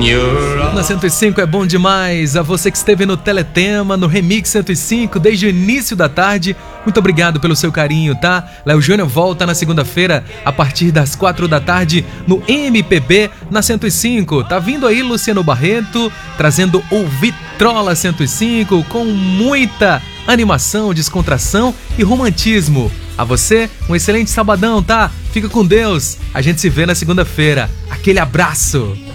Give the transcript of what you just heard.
Na 105 é bom demais. A você que esteve no Teletema, no Remix 105, desde o início da tarde, muito obrigado pelo seu carinho, tá? Léo Júnior volta na segunda-feira, a partir das 4 da tarde, no MPB na 105. Tá vindo aí Luciano Barreto, trazendo o Vitrola 105, com muita animação, descontração e romantismo. A você, um excelente sabadão, tá? Fica com Deus. A gente se vê na segunda-feira. Aquele abraço.